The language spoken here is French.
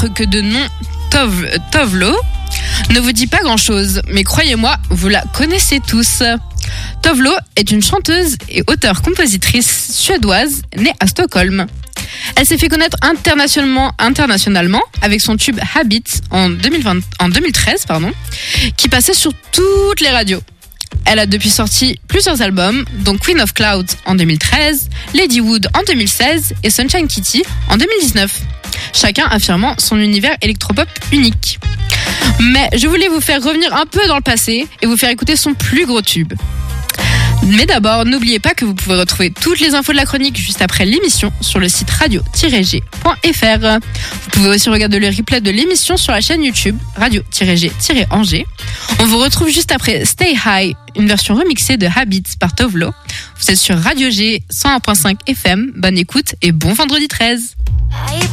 autre que de nom Tove Lo ne vous dit pas grand-chose, mais croyez-moi, vous la connaissez tous. Tove Lo est une chanteuse et auteure-compositrice suédoise née à Stockholm. Elle s'est fait connaître internationalement avec son tube Habit en 2013, qui passait sur toutes les radios. Elle a depuis sorti plusieurs albums, dont Queen of Clouds en 2013, Lady Wood en 2016 et Sunshine Kitty en 2019. Chacun affirmant son univers électropop unique. Mais je voulais vous faire revenir un peu dans le passé et vous faire écouter son plus gros tube. Mais d'abord, n'oubliez pas que vous pouvez retrouver toutes les infos de la chronique juste après l'émission sur le site radio-g.fr. Vous pouvez aussi regarder le replay de l'émission sur la chaîne YouTube radio-g-angers. On vous retrouve juste après Stay High, une version remixée de Habits par Tove Lo. Vous êtes sur Radio G 101.5 FM. Bonne écoute et bon vendredi 13.